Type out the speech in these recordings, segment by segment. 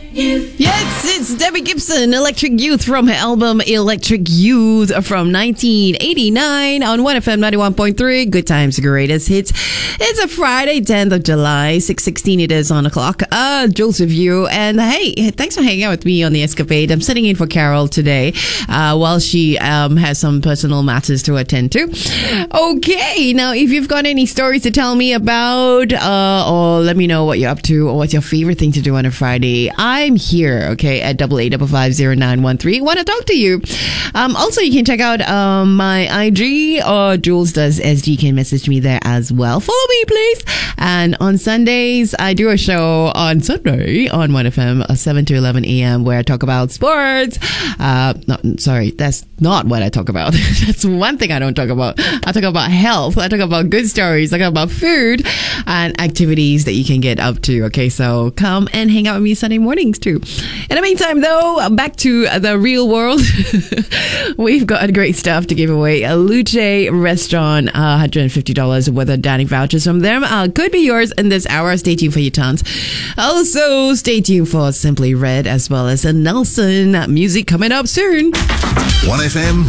Yes, it's Debbie Gibson, Electric Youth, from her album Electric Youth from 1989 on 1FM 91.3. Good times, greatest hits. It's a Friday, 10th of July, 6:16 it is on the clock. Jules with you. And hey, thanks for hanging out with me on The Escapade. I'm sitting in for Carol today while she has some personal matters to attend to. Okay, now if you've got any stories to tell me about or let me know what you're up to or what's your favorite thing to do on a Friday, I'm here, okay, at 88550913. Want to talk to you. Also, you can check out my IG, or Jules Does SG can message me there as well. Follow me, please. And on Sundays, I do a show on Sunday on 1FM, 7 to 11 a.m. where I talk about sports. That's not what I talk about. That's one thing I don't talk about. I talk about health. I talk about good stories. I talk about food and activities that you can get up to. Okay, so come and hang out with me Sunday mornings too. In the meantime, though, back to the real world. We've got great stuff to give away. A Luce restaurant, $150 worth of dining vouchers from them. Could be yours in this hour. Stay tuned for your tons. Also, stay tuned for Simply Red as well as a Nelson music coming up soon. 1FM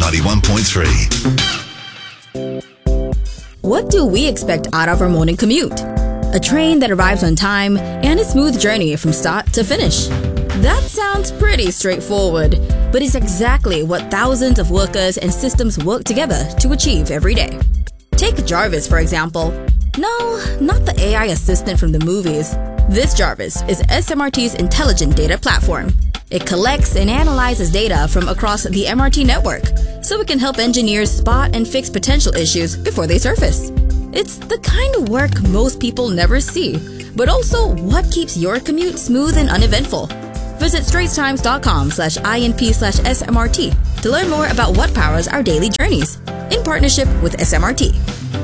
91.3. What do we expect out of our morning commute? A train that arrives on time and a smooth journey from start to finish. That sounds pretty straightforward, but it's exactly what thousands of workers and systems work together to achieve every day. Take Jarvis, for example. No, not the AI assistant from the movies. This Jarvis is SMRT's intelligent data platform. It collects and analyzes data from across the MRT network, so it can help engineers spot and fix potential issues before they surface. It's the kind of work most people never see, but also what keeps your commute smooth and uneventful. Visit straitstimes.com/INP/SMRT to learn more about what powers our daily journeys in partnership with SMRT.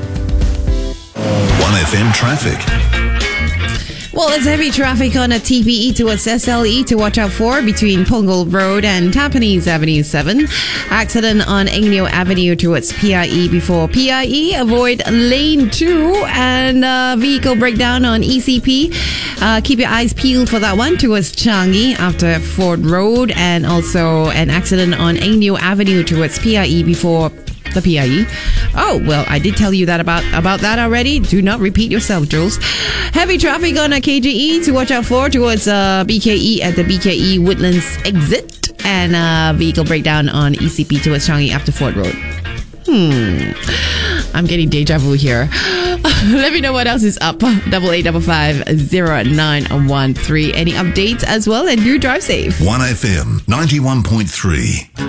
1FM traffic. Well, it's heavy traffic on a TPE towards SLE to watch out for between Punggol Road and Tampines Avenue 7. Accident on Agnew Avenue towards PIE before PIE. Avoid lane 2 and vehicle breakdown on ECP. Keep your eyes peeled for that one towards Changi after Ford Road, and also an accident on Agnew Avenue towards PIE before the PIE. Oh, well, I did tell you that about that already. Do not repeat yourself, Jules. Heavy traffic on a KGE to watch out for towards BKE at the BKE Woodlands exit, and vehicle breakdown on ECP towards Changi after Ford Road. I'm getting deja vu here. Let me know what else is up. 88550913. Any updates as well, and do drive safe. 1FM 91.3.